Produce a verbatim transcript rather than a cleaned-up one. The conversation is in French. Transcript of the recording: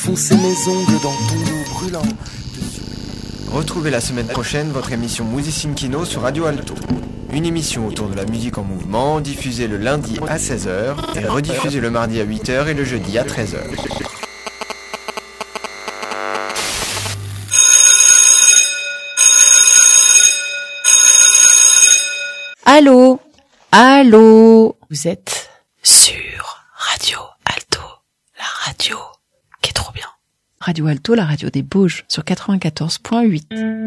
enfoncer mes ongles dans ton dos brûlant. Retrouvez la semaine prochaine votre émission Musicine Kino sur Radio Alto. Une émission autour de la musique en mouvement, diffusée le lundi à seize heures et rediffusée le mardi à huit heures et le jeudi à treize heures. Allô, allô, vous êtes sur Radio Alto, la radio qui est trop bien. Radio Alto, la radio des Bauges, sur quatre-vingt-quatorze virgule huit.